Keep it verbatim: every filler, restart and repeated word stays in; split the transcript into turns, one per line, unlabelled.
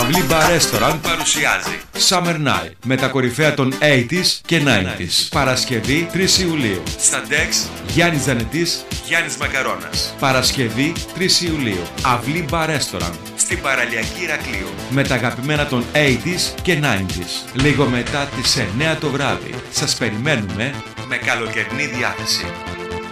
Αυλή Bar Restaurant
παρουσιάζει
Summer Night με τα κορυφαία των ογδόντα και ενενήντα. Παρασκευή τρεις Ιουλίου.
στα Dex
Γιάννης Ζανετής,
Γιάννης Μακαρώνας.
Παρασκευή τρεις Ιουλίου. Αυλή Bar Restaurant
Στην παραλιακή Ηρακλείου.
με τα αγαπημένα των ογδόντα και ενενήντα. Λίγο μετά τις εννέα το βράδυ. Σας περιμένουμε
Με καλοκαιρινή διάθεση.